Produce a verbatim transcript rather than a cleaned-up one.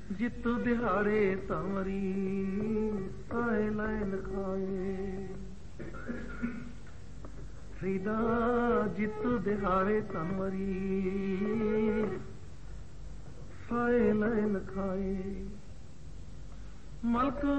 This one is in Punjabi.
ਜਿੱਤ ਦਿਹਾੜੇ ਸੰਵਰੀ ਸਾਏ ਲੈਨ ਖਾਏ। ਫਰੀਦਾ ਜਿੱਤ ਦਿਹਾੜੇ ਸੰਵਰੀ ਸਾਏ ਲੈਨ ਖਾਏ। ਮਲਕ